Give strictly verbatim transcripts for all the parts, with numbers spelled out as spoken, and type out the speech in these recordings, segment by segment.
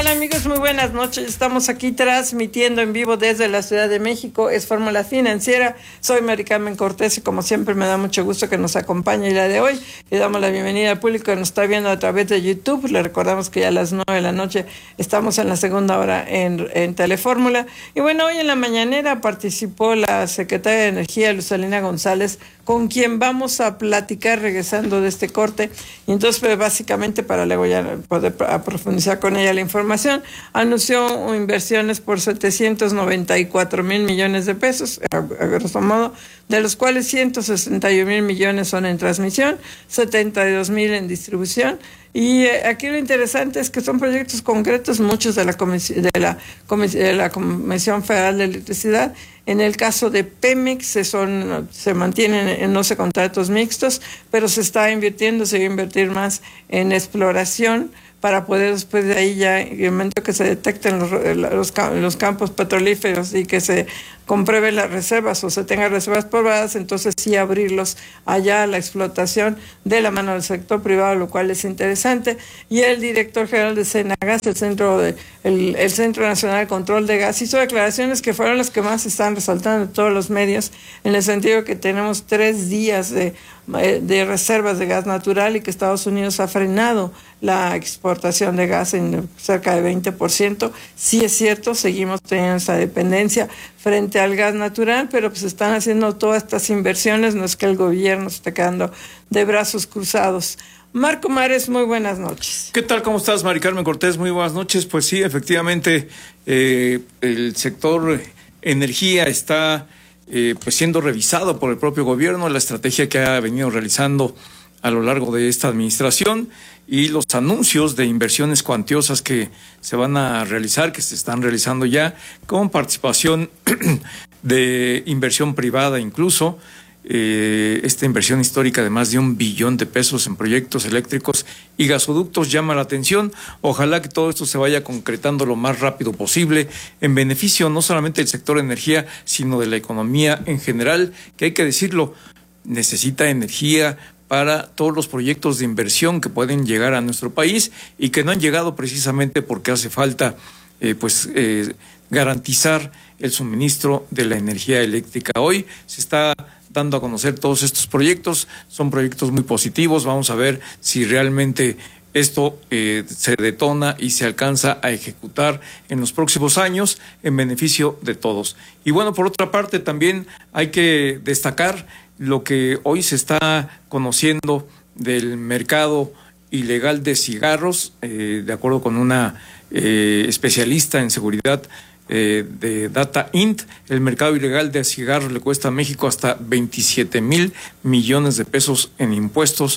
tal, amigos? Muy buenas noches. Estamos aquí transmitiendo en vivo desde la Ciudad de México. Es Fórmula Financiera. Soy Mari Carmen Cortés y como siempre me da mucho gusto que nos acompañe el día de hoy. Le damos la bienvenida al público que nos está viendo a través de YouTube. Le recordamos que ya a las nueve de la noche estamos en la segunda hora en, en Telefórmula. Y bueno, hoy en la mañanera participó la secretaria de Energía, Luzalina González, con quien vamos a platicar regresando de este corte. Y entonces, pues, básicamente, para luego ya poder profundizar con ella la información, anunció inversiones por setecientos noventa y cuatro mil millones de pesos, a, a grosso modo, de los cuales ciento sesenta y un mil millones son en transmisión, setenta y dos mil en distribución. Y eh, aquí lo interesante es que son proyectos concretos, muchos de la, comisión, de, la de la Comisión Federal de Electricidad. En el caso de Pemex se, son, se mantienen en doce contratos mixtos, pero se está invirtiendo, se va a invertir más en exploración para poder después de ahí ya, en el momento que se detecten los, los, los campos petrolíferos y que se comprueben las reservas o se tengan reservas probadas, entonces sí abrirlos allá a la explotación de la mano del sector privado, lo cual es interesante. Y el director general de Senagas, el Centro de, el, el Centro Nacional de Control de Gas, hizo declaraciones que fueron las que más están resaltando en todos los medios, en el sentido que tenemos tres días de, de reservas de gas natural y que Estados Unidos ha frenado la exportación de gas en cerca de veinte por ciento. Sí es cierto, seguimos teniendo esa dependencia frente al gas natural, pero pues están haciendo todas estas inversiones, no es que el gobierno se esté quedando de brazos cruzados. Marco Mares, muy buenas noches. ¿Qué tal? ¿Cómo estás, Mari Carmen Cortés? Muy buenas noches. Pues sí, efectivamente, eh, el sector energía está eh, pues siendo revisado por el propio gobierno, la estrategia que ha venido realizando a lo largo de esta administración y los anuncios de inversiones cuantiosas que se van a realizar, que se están realizando ya, con participación de inversión privada incluso, eh, esta inversión histórica de más de un billón de pesos en proyectos eléctricos y gasoductos llama la atención. Ojalá que todo esto se vaya concretando lo más rápido posible en beneficio no solamente del sector energía, sino de la economía en general, que hay que decirlo, necesita energía para todos los proyectos de inversión que pueden llegar a nuestro país y que no han llegado precisamente porque hace falta eh, pues eh, garantizar el suministro de la energía eléctrica. Hoy se está dando a conocer todos estos proyectos, son proyectos muy positivos, vamos a ver si realmente esto eh, se detona y se alcanza a ejecutar en los próximos años en beneficio de todos. Y bueno, por otra parte también hay que destacar lo que hoy se está conociendo del mercado ilegal de cigarros, eh, de acuerdo con una eh, especialista en seguridad eh, de Data Int, el mercado ilegal de cigarros le cuesta a México hasta veintisiete mil millones de pesos en impuestos,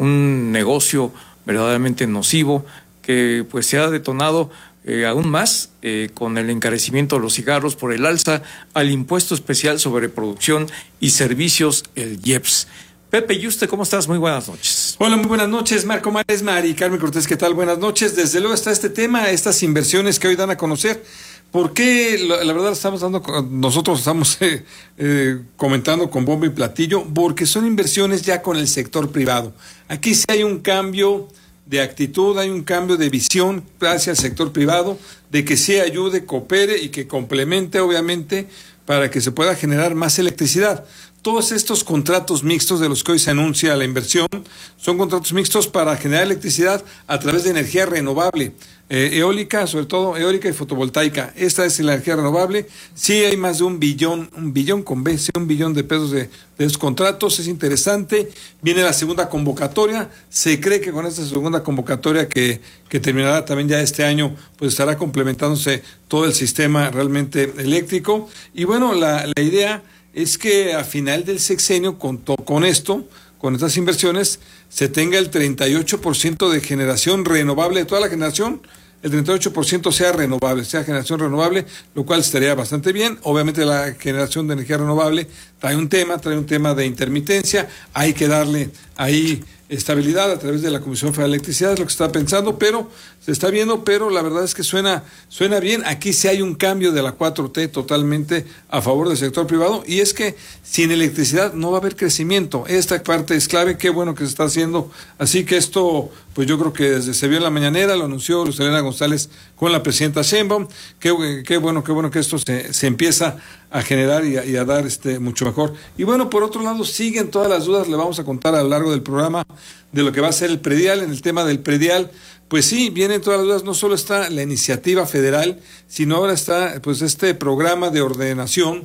un negocio verdaderamente nocivo que pues se ha detonado Eh, aún más eh, con el encarecimiento de los cigarros por el alza al impuesto especial sobre producción y servicios, el I E P S. Pepe Yuste, ¿cómo estás? Muy buenas noches. Hola, muy buenas noches, Marco Mares, Mari Carmen Cortés, ¿qué tal? Buenas noches. Desde luego está este tema, estas inversiones que hoy dan a conocer. ¿Por qué? La, la verdad estamos dando, nosotros estamos eh, eh, comentando con bombo y platillo, porque son inversiones ya con el sector privado. Aquí sí hay un cambio de actitud, hay un cambio de visión hacia el sector privado, de que sí ayude, coopere y que complemente, obviamente, para que se pueda generar más electricidad. Todos estos contratos mixtos de los que hoy se anuncia la inversión son contratos mixtos para generar electricidad a través de energía renovable, eh, eólica, sobre todo eólica y fotovoltaica. Esta es la energía renovable. Sí hay más de un billón, un billón con B, sí, un billón de pesos de, de esos contratos. Es interesante. Viene la segunda convocatoria. Se cree que con esta segunda convocatoria que, que terminará también ya este año, pues estará complementándose todo el sistema realmente eléctrico. Y bueno, la, la idea es que a final del sexenio, con, to, con esto, con estas inversiones, se tenga el treinta y ocho por ciento de generación renovable de toda la generación, el treinta y ocho por ciento sea renovable, sea generación renovable, lo cual estaría bastante bien. Obviamente la generación de energía renovable trae un tema, trae un tema de intermitencia, hay que darle ahí estabilidad a través de la Comisión Federal de Electricidad, es lo que está pensando, pero se está viendo, pero la verdad es que suena, suena bien. Aquí sí hay un cambio de la cuatro T totalmente a favor del sector privado, y es que sin electricidad no va a haber crecimiento. Esta parte es clave, qué bueno que se está haciendo. Así que esto, pues yo creo que desde se vio en la mañanera, lo anunció Luz Helena González con la presidenta Sheinbaum, qué, qué bueno, qué bueno que esto se, se empieza a generar y a, y a dar este mucho mejor. Y bueno, por otro lado, siguen todas las dudas, le vamos a contar a lo largo del programa de lo que va a ser el predial. En el tema del predial, pues sí, vienen todas las dudas, no solo está la iniciativa federal, sino ahora está pues este programa de ordenación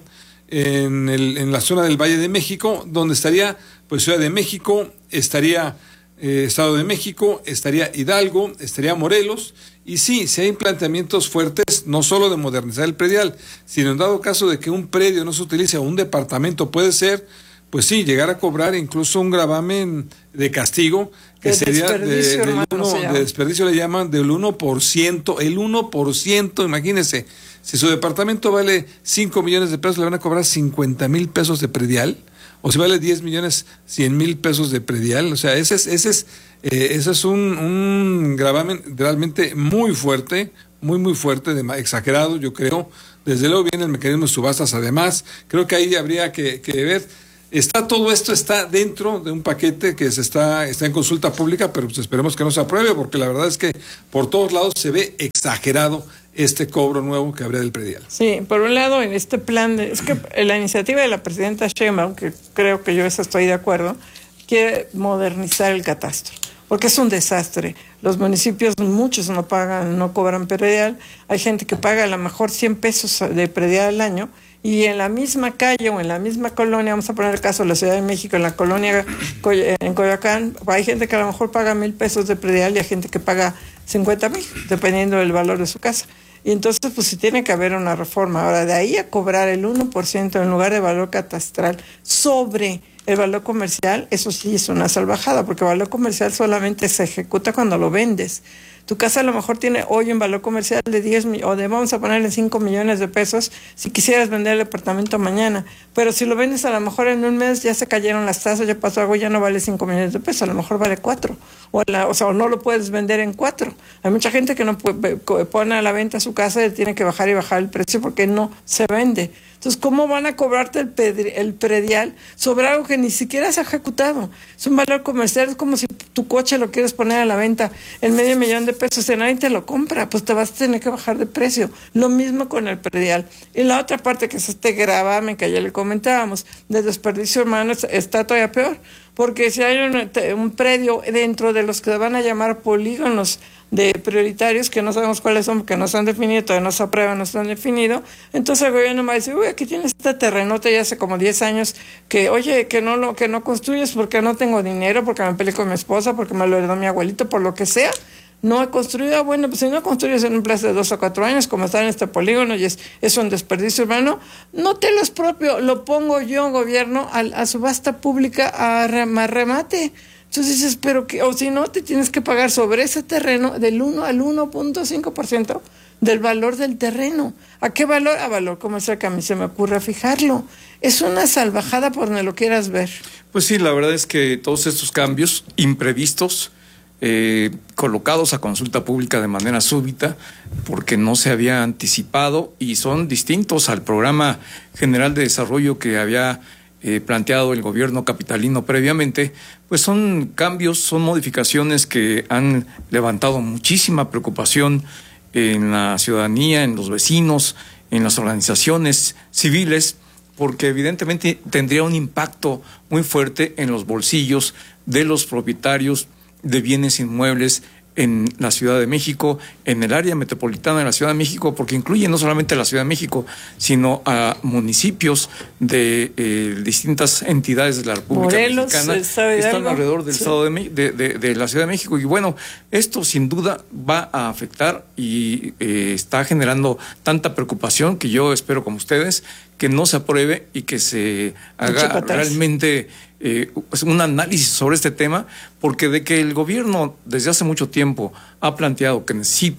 en, el, en la zona del Valle de México, donde estaría pues Ciudad de México, estaría eh, Estado de México, estaría Hidalgo, estaría Morelos. Y sí, si hay planteamientos fuertes, no solo de modernizar el predial, sino en dado caso de que un predio no se utilice o un departamento puede ser, pues sí, llegar a cobrar incluso un gravamen de castigo, que de sería de, desperdicio, del hermano, uno, de desperdicio le llaman del uno por ciento, el uno por ciento, imagínense, si su departamento vale cinco millones de pesos, le van a cobrar cincuenta mil pesos de predial, o si vale diez millones, cien mil pesos de predial. O sea, ese es, ese es, eh, ese es un, un gravamen realmente muy fuerte, muy, muy fuerte, de, exagerado, yo creo. Desde luego viene el mecanismo de subastas, además, creo que ahí habría que, que ver. Está todo esto está dentro de un paquete que se está, está en consulta pública, pero pues esperemos que no se apruebe, porque la verdad es que por todos lados se ve exagerado este cobro nuevo que habría del predial. Sí, por un lado, en este plan, de, es que la iniciativa de la presidenta Sheinbaum, que creo que yo eso estoy de acuerdo, quiere modernizar el catastro, porque es un desastre. Los municipios, muchos no pagan, no cobran predial. Hay gente que paga a lo mejor cien pesos de predial al año, y en la misma calle o en la misma colonia, vamos a poner el caso de la Ciudad de México, en la colonia en Coyoacán, hay gente que a lo mejor paga mil pesos de predial y hay gente que paga cincuenta mil, dependiendo del valor de su casa. Y entonces, pues sí tiene que haber una reforma. Ahora, de ahí a cobrar el uno por ciento en lugar de valor catastral sobre el valor comercial, eso sí es una salvajada, porque el valor comercial solamente se ejecuta cuando lo vendes. Tu casa a lo mejor tiene hoy un valor comercial de diez mil, o de vamos a ponerle cinco millones de pesos si quisieras vender el departamento mañana, pero si lo vendes a lo mejor en un mes ya se cayeron las tasas, ya pasó algo, ya no vale cinco millones de pesos, a lo mejor vale cuatro, o, la, o sea, o no lo puedes vender en cuatro. Hay mucha gente que no puede, pone a la venta su casa y tiene que bajar y bajar el precio porque no se vende. Entonces, ¿cómo van a cobrarte el, pedri, el predial sobre algo que ni siquiera se ha ejecutado? Es un valor comercial, es como si tu coche lo quieres poner a la venta en medio millón de pesos, y nadie te lo compra, pues te vas a tener que bajar de precio. Lo mismo con el predial. Y la otra parte, que es este gravamen que ya le comentábamos, de desperdicio humano, está todavía peor, porque si hay un, un predio dentro de los que van a llamar polígonos de prioritarios, que no sabemos cuáles son, porque no se han definido, todavía no se aprueban, no se han definido, entonces el gobierno va a decir, uy, aquí tienes este terrenote ya hace como diez años, que oye, que no lo que no construyes porque no tengo dinero, porque me peleé con mi esposa, porque me lo heredó mi abuelito, por lo que sea, no he construido. Bueno, pues si no construyes en un plazo de dos o cuatro años, como está en este polígono, y es, es un desperdicio urbano, no te lo expropio, lo pongo yo, gobierno, a, a subasta pública a, rem, a remate. Entonces dices, pero que, o si no, te tienes que pagar sobre ese terreno del uno al uno punto cinco por ciento del valor del terreno. ¿A qué valor? A valor comercial, que a mí se me ocurre fijarlo. Es una salvajada por donde lo quieras ver. Pues sí, la verdad es que todos estos cambios imprevistos, eh, colocados a consulta pública de manera súbita, porque no se había anticipado, y son distintos al programa general de desarrollo que había Eh, planteado el gobierno capitalino previamente, pues son cambios, son modificaciones que han levantado muchísima preocupación en la ciudadanía, en los vecinos, en las organizaciones civiles, porque evidentemente tendría un impacto muy fuerte en los bolsillos de los propietarios de bienes inmuebles en la Ciudad de México, en el área metropolitana de la Ciudad de México, porque incluye no solamente la Ciudad de México, sino a municipios de eh, distintas entidades de la República Morelos, Mexicana, están alrededor del sí. estado de, de, de, de la Ciudad de México. Y bueno, esto sin duda va a afectar y eh, está generando tanta preocupación que yo espero, como ustedes, que no se apruebe y que se haga realmente eh, un análisis sobre este tema, porque de que el gobierno desde hace mucho tiempo ha planteado que necesita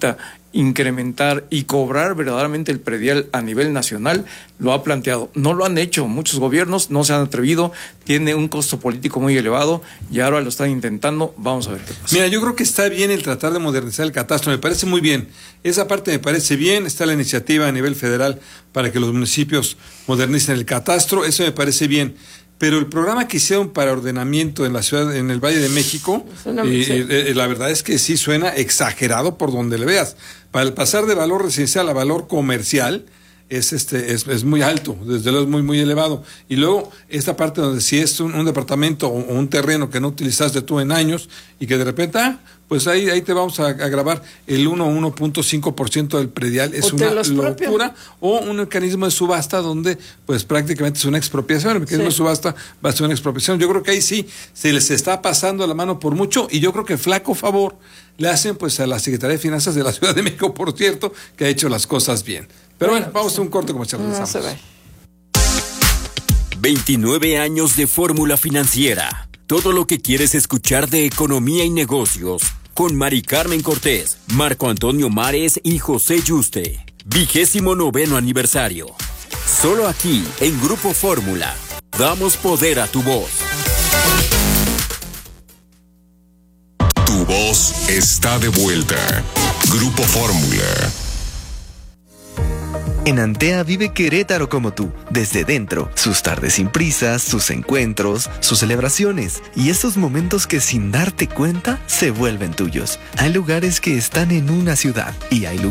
incrementar y cobrar verdaderamente el predial a nivel nacional, lo ha planteado. No lo han hecho, muchos gobiernos no se han atrevido, tiene un costo político muy elevado y ahora lo están intentando, vamos a ver qué pasa. Mira, yo creo que está bien el tratar de modernizar el catastro, me parece muy bien, esa parte me parece bien, está la iniciativa a nivel federal para que los municipios modernicen el catastro, eso me parece bien. Pero el programa que hicieron para ordenamiento en la ciudad, en el Valle de México, Suena, eh, sí. eh, la verdad es que sí suena exagerado por donde le veas. Para el pasar de valor residencial a valor comercial es este es, es muy alto, desde luego es muy muy elevado. Y luego esta parte donde si es un, un departamento o un terreno que no utilizaste tú en años y que de repente ah, pues ahí ahí te vamos a, a grabar el uno o uno punto cinco por ciento del predial, es O te una los locura, o un mecanismo de subasta donde pues prácticamente es una expropiación, el mecanismo Sí. de subasta va a ser una expropiación. Yo creo que ahí sí se les está pasando la mano por mucho y yo creo que flaco favor le hacen pues a la Secretaría de Finanzas de la Ciudad de México, por cierto, que ha hecho las cosas bien. Pero bueno, Bueno, vamos sí. a un corte comercial. No regresamos. se va. veintinueve años de Fórmula Financiera. Todo lo que quieres escuchar de economía y negocios. Con Mari Carmen Cortés, Marco Antonio Mares y José Yuste. Vigésimo noveno aniversario. Solo aquí, en Grupo Fórmula. Damos poder a tu voz. Tu voz está de vuelta. Grupo Fórmula. En Antea vive Querétaro como tú, desde dentro, sus tardes sin prisas, sus encuentros, sus celebraciones y esos momentos que sin darte cuenta se vuelven tuyos. Hay lugares que están en una ciudad y hay lugares